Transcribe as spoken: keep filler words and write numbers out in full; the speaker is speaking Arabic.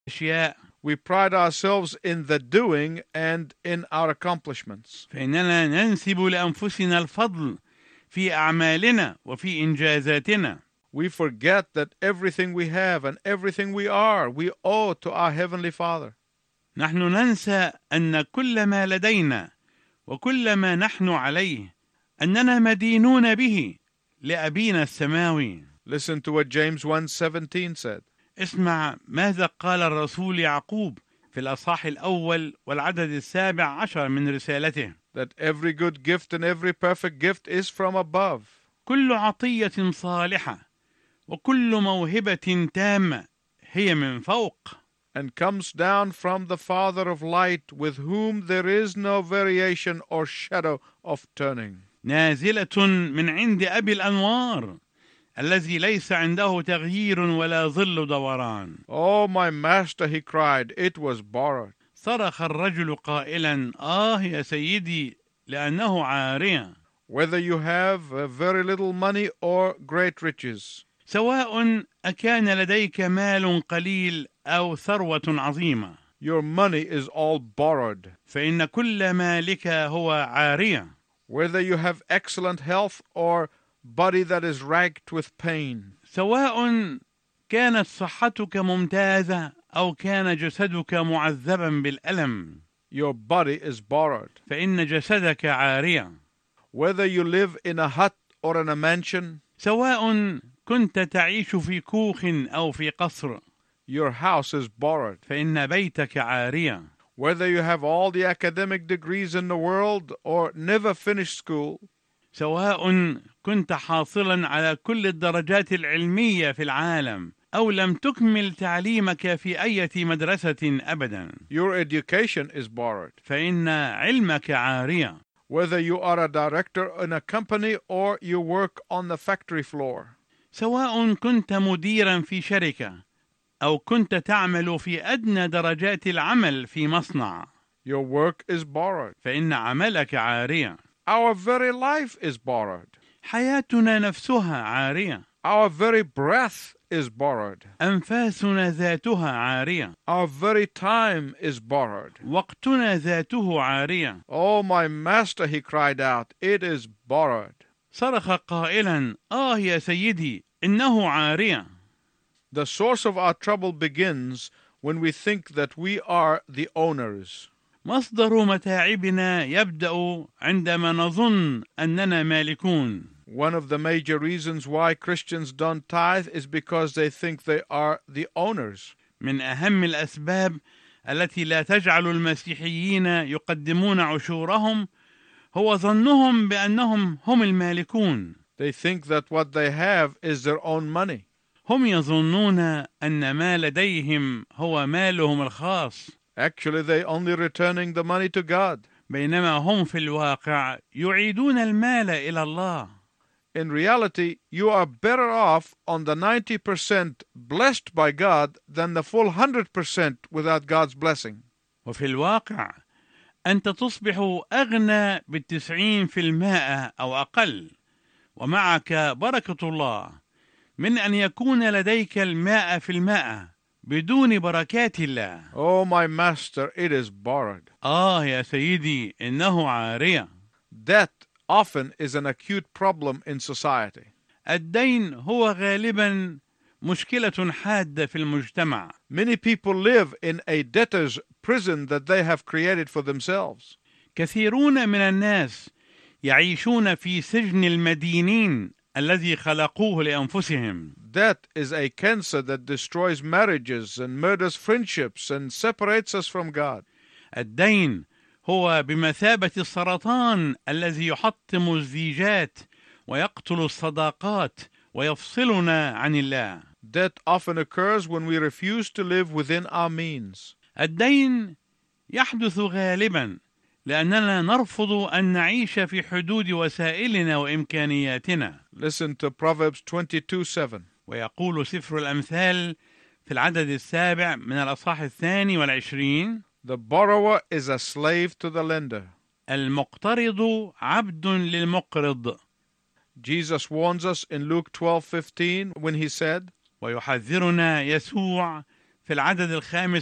أشياء We pride ourselves in the doing and in our accomplishments. فإننا ننسب لأنفسنا الفضل في أعمالنا وفي إنجازاتنا. We forget that everything we have and everything we are, we owe to our Heavenly Father. نحن ننسى أن كل ما لدينا وكل ما نحن عليه أننا مدينون به لأبينا السماوي. Listen to what James one seventeen said. اسمع ماذا قال الرسول يعقوب في الأصحاح الأول والعدد السابع عشر من رسالته. That every good gift and every perfect gift is from above. كل عطية صالحة وكل موهبة تامة هي من فوق. And comes down from the Father of light, with whom there is no variation or shadow of turning. نازلة من عند أبي الأنوار الذي ليس عنده تغيير ولا ظل دوران. Oh, my master, he cried, it was borrowed. صرخ الرجل قائلا آه يا سيدي لأنه عارية. Whether you have uh, very little money or great riches. سواء أكان لديك مال قليل أو ثروة عظيمة. Your money is all borrowed. فإن كل مالك هو عارية. Whether you have excellent health or body that is racked with pain. سواء كانت صحتك ممتازة أو كان جسدك معذبا بالألم. Your body is borrowed. فإن جسدك عارية. Whether you live in a hut or in a mansion. سواء كنت تعيش في كوخ أو في قصر. Your house is borrowed. فإن بيتك عارية. Whether you have all the academic degrees in the world or never finished school. سواء كنت حاصلا على كل الدرجات العلمية في العالم أو لم تكمل تعليمك في أي مدرسة أبدا. Your education is borrowed. فإن علمك عارية. Whether you are a director in a company or you work on the factory floor. سواء كنت مديرا في شركة أو كنت تعمل في أدنى درجات العمل في مصنع. Your work is borrowed. فإن عملك عارية. Our very life is borrowed. حياتنا نفسها عارية. Our very breath is borrowed. أنفاسنا ذاتها عارية. Our very time is borrowed. وقتنا ذاته عارية. Oh, my master, he cried out, it is borrowed. صرخ قائلا آه يا سيدي إنه عارية. The source of our trouble begins when we think that we are the owners. مصدر متاعبنا يبدأ عندما نظن أننا مالكون. One of the major reasons why Christians don't tithe is because they think they are the owners. من أهم الأسباب التي لا تجعل المسيحيين يقدمون عشورهم هو ظنهم بأنهم هم المالكون. They think that what they have is their own money. هم يظنون أن ما لديهم هو مالهم الخاص. Actually, they only returning the money to God. بينما هم في الواقع يعيدون المال إلى الله. In reality, you are better off on the ninety percent blessed by God than the full one hundred percent without God's blessing. وفي الواقع أنت تصبح أغنى بالتسعين في المائة أو أقل ومعك بركة الله من أن يكون لديك المائة في المائة بدون بركات الله. Oh, my master, it is borrowed. آه يا سيدي إنه عارية. Debt often is an acute problem in society. الدين هو غالبا مشكلة حادة في المجتمع. Many people live in a debtor's prison that they have created for themselves. كثيرون من الناس يعيشون في سجن المدينين الذي خلقوه لأنفسهم. Debt is a cancer that destroys marriages and murders friendships and separates us from God. الدين هو بمثابة السرطان الذي يحطم الزيجات ويقتل الصداقات ويفصلنا عن الله. Debt often occurs when we refuse to live within our means. الدين يحدث غالبا لأننا نرفض أن نعيش في حدود وسائلنا وإمكانياتنا. Listen to Proverbs twenty-two seven. ويقول سفر الأمثال في العدد السابع من الأصحاح الثاني والعشرين: The borrower is a slave to the lender. المقترض عبد للمقرض. Jesus warns us in Luke twelve fifteen when he said, ويحذرنا يسوع في العدد الخامس